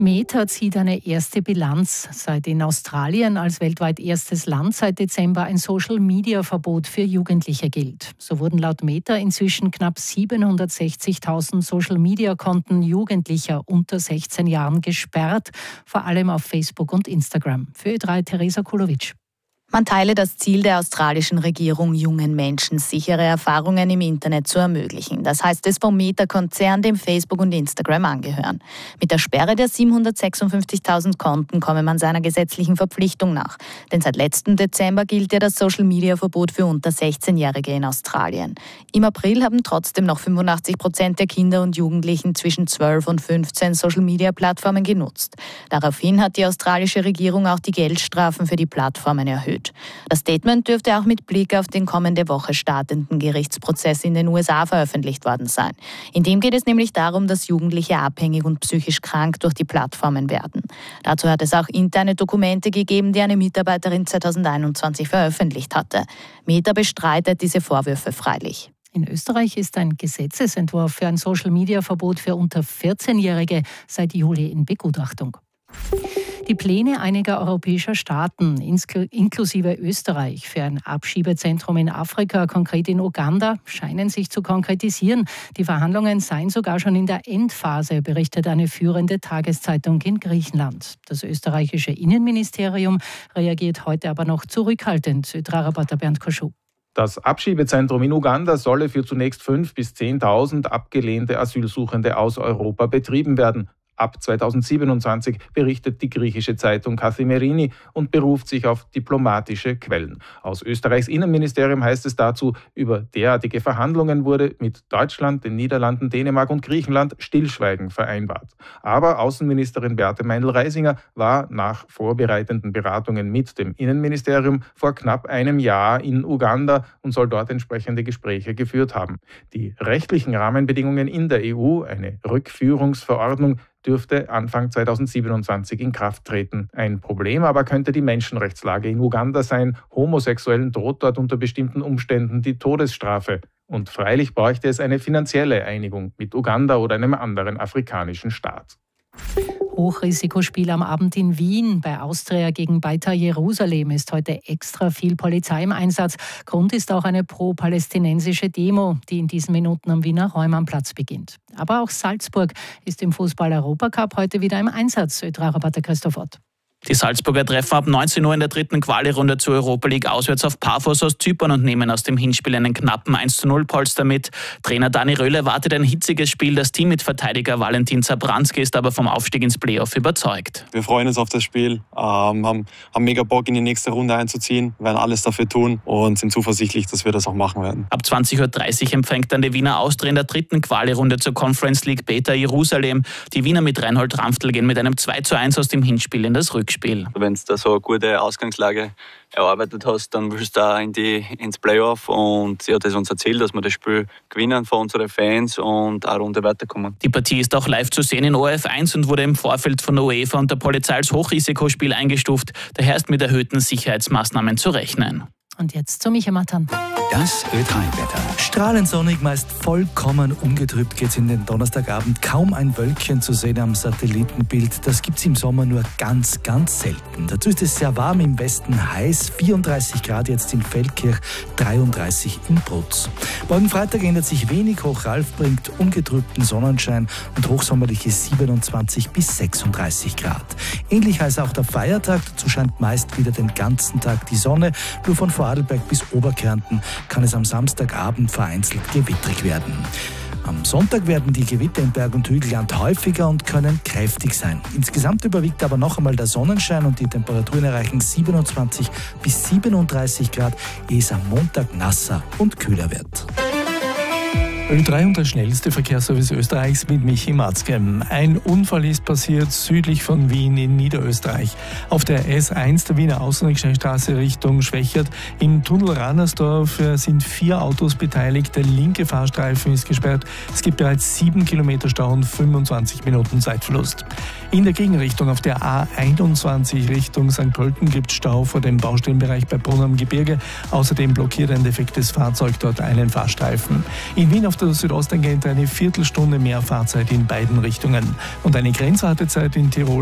Meta zieht eine erste Bilanz, seit in Australien als weltweit erstes Land seit Dezember ein Social-Media-Verbot für Jugendliche gilt. So wurden laut Meta inzwischen knapp 760.000 Social-Media-Konten Jugendlicher unter 16 Jahren gesperrt, vor allem auf Facebook und Instagram. Für Ö3 Theresa Kulovic. Man teile das Ziel der australischen Regierung, jungen Menschen sichere Erfahrungen im Internet zu ermöglichen. Das heißt es vom Meta-Konzern, dem Facebook und Instagram angehören. Mit der Sperre der 756.000 Konten komme man seiner gesetzlichen Verpflichtung nach. Denn seit letztem Dezember gilt ja das Social-Media-Verbot für unter 16-Jährige in Australien. Im April haben trotzdem noch 85% der Kinder und Jugendlichen zwischen 12 und 15 Social-Media-Plattformen genutzt. Daraufhin hat die australische Regierung auch die Geldstrafen für die Plattformen erhöht. Das Statement dürfte auch mit Blick auf den kommende Woche startenden Gerichtsprozess in den USA veröffentlicht worden sein. In dem geht es nämlich darum, dass Jugendliche abhängig und psychisch krank durch die Plattformen werden. Dazu hat es auch interne Dokumente gegeben, die eine Mitarbeiterin 2021 veröffentlicht hatte. Meta bestreitet diese Vorwürfe freilich. In Österreich ist ein Gesetzesentwurf für ein Social-Media-Verbot für unter 14-Jährige seit Juli in Begutachtung. Die Pläne einiger europäischer Staaten, inklusive Österreich, für ein Abschiebezentrum in Afrika, konkret in Uganda, scheinen sich zu konkretisieren. Die Verhandlungen seien sogar schon in der Endphase, berichtet eine führende Tageszeitung in Griechenland. Das österreichische Innenministerium reagiert heute aber noch zurückhaltend. Ö3-Reporter Bernd Koschuh. Das Abschiebezentrum in Uganda solle für zunächst 5.000 bis 10.000 abgelehnte Asylsuchende aus Europa betrieben werden. Ab 2027, berichtet die griechische Zeitung Kathimerini und beruft sich auf diplomatische Quellen. Aus Österreichs Innenministerium heißt es dazu, über derartige Verhandlungen wurde mit Deutschland, den Niederlanden, Dänemark und Griechenland Stillschweigen vereinbart. Aber Außenministerin Beate Meindl-Reisinger war nach vorbereitenden Beratungen mit dem Innenministerium vor knapp einem Jahr in Uganda und soll dort entsprechende Gespräche geführt haben. Die rechtlichen Rahmenbedingungen in der EU, eine Rückführungsverordnung, dürfte Anfang 2027 in Kraft treten. Ein Problem aber könnte die Menschenrechtslage in Uganda sein. Homosexuellen droht dort unter bestimmten Umständen die Todesstrafe. Und freilich bräuchte es eine finanzielle Einigung mit Uganda oder einem anderen afrikanischen Staat. Hochrisikospiel am Abend in Wien. Bei Austria gegen Beitar Jerusalem ist heute extra viel Polizei im Einsatz. Grund ist auch eine pro-palästinensische Demo, die in diesen Minuten am Wiener Heumannplatz beginnt. Aber auch Salzburg ist im Fußball-Europacup heute wieder im Einsatz. Ö3-Reporter Christoph Ott. Die Salzburger treffen ab 19 Uhr in der dritten Quali-Runde zur Europa League auswärts auf Paphos aus Zypern und nehmen aus dem Hinspiel einen knappen 1:0-Polster mit. Trainer Dani Röhl erwartet ein hitziges Spiel. Das Team mit Verteidiger Valentin Zabranski ist aber vom Aufstieg ins Playoff überzeugt. Wir freuen uns auf das Spiel, haben mega Bock in die nächste Runde einzuziehen, werden alles dafür tun und sind zuversichtlich, dass wir das auch machen werden. Ab 20.30 Uhr empfängt dann die Wiener Austria in der dritten Quali-Runde zur Conference League Beitar Jerusalem. Die Wiener mit Reinhold Ramftl gehen mit einem 2:1 aus dem Hinspiel in das Rückspiel. Wenn du da so eine gute Ausgangslage erarbeitet hast, dann willst du da ins Playoff und ja, das ist unser Ziel, dass wir das Spiel gewinnen für unsere Fans und eine Runde weiterkommen. Die Partie ist auch live zu sehen in ORF1 und wurde im Vorfeld von der UEFA und der Polizei als Hochrisikospiel eingestuft. Daher ist mit erhöhten Sicherheitsmaßnahmen zu rechnen. Und jetzt zu Michael Matan. Das Ö3-Wetter. Strahlend sonnig, meist vollkommen ungetrübt geht's in den Donnerstagabend. Kaum ein Wölkchen zu sehen am Satellitenbild. Das gibt's im Sommer nur ganz, ganz selten. Dazu ist es sehr warm, im Westen heiß. 34 Grad jetzt in Feldkirch, 33 in Brutz. Morgen Freitag ändert sich wenig. Hochralf bringt ungetrübten Sonnenschein und hochsommerliche 27 bis 36 Grad. Ähnlich heiß auch der Feiertag. Dazu scheint meist wieder den ganzen Tag die Sonne. Nur von Vorarlberg bis Oberkärnten kann es am Samstagabend vereinzelt gewittrig werden. Am Sonntag werden die Gewitter im Berg- und Hügelland häufiger und können kräftig sein. Insgesamt überwiegt aber noch einmal der Sonnenschein und die Temperaturen erreichen 27 bis 37 Grad, ehe es am Montag nasser und kühler wird. Ö3 und der schnellste Verkehrsservice Österreichs mit Michi Matzke. Ein Unfall ist passiert südlich von Wien in Niederösterreich. Auf der S1 der Wiener Außenringstraße Richtung Schwächert im Tunnel Rannersdorf sind 4 Autos beteiligt. Der linke Fahrstreifen ist gesperrt. Es gibt bereits 7 Kilometer Stau und 25 Minuten Zeitverlust. In der Gegenrichtung auf der A21 Richtung St. Pölten gibt es Stau vor dem Baustellenbereich bei Brunn am Gebirge. Außerdem blockiert ein defektes Fahrzeug dort einen Fahrstreifen. In Wien auf der Südosttangente eine Viertelstunde mehr Fahrzeit in beiden Richtungen. Und eine Grenzwartezeit in Tirol